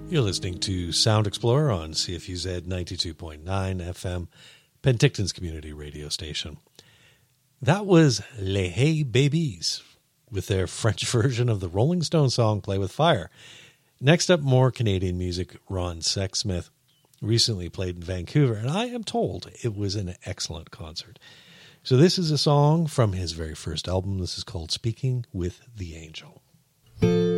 You're listening to Sound Explorer on CFUZ 92.9 FM, Penticton's community radio station. That was Les Hey Babies with their French version of the Rolling Stones song Play With Fire. Next up, more Canadian music. Ron Sexsmith recently played in Vancouver, and I am told it was an excellent concert. So this is a song from his very first album. This is called Speaking with the Angel.